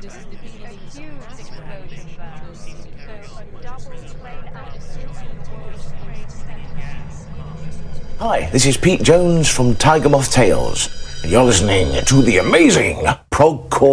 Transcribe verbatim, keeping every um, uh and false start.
Hi, this is Pete Jones from Tiger Moth Tales, and you're listening to the amazing Progcore